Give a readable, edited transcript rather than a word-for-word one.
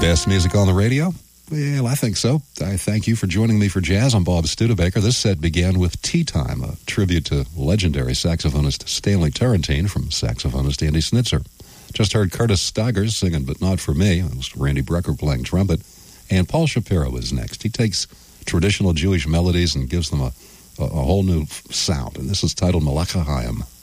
Best music on the radio? Well, I think so. I thank you for joining me for Jazz. I'm Bob Studebaker. This set began with Tea Time, a tribute to legendary saxophonist Stanley Turrentine from saxophonist Andy Snitzer. Just heard Curtis Stoggers singing But Not For Me. It was Randy Brecker playing trumpet. And Paul Shapiro is next. He takes traditional Jewish melodies and gives them a whole new sound. And this is titled Malach HaChaim.